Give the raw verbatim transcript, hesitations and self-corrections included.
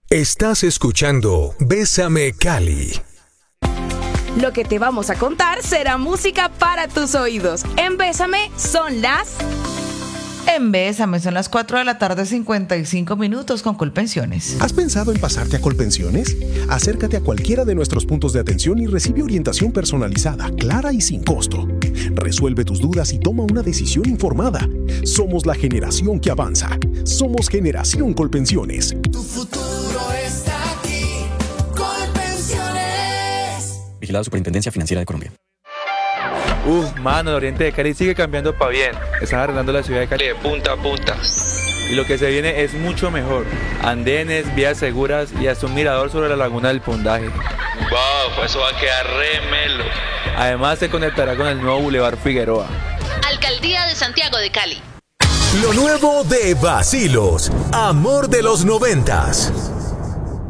Estás escuchando Bésame Cali. Lo que te vamos a contar será música para tus oídos. En Bésame son las... En Bésame son las cuatro de la tarde, cincuenta y cinco minutos con Colpensiones. ¿Has pensado en pasarte a Colpensiones? Acércate a cualquiera de nuestros puntos de atención y recibe orientación personalizada, clara y sin costo. Resuelve tus dudas y toma una decisión informada. Somos la generación que avanza. Somos Generación Colpensiones. Tu futuro está aquí. Colpensiones. Vigilado Superintendencia Financiera de Colombia. Uf, mano, el oriente de Cali sigue cambiando para bien. Están arreglando la ciudad de Cali de punta a punta. Y lo que se viene es mucho mejor. Andenes, vías seguras y hasta un mirador sobre la laguna del Pundaje. Wow, eso va a quedar re melo. Además se conectará con el nuevo Boulevard Figueroa. Alcaldía de Santiago de Cali. Lo nuevo de Vacilos, amor de los noventas.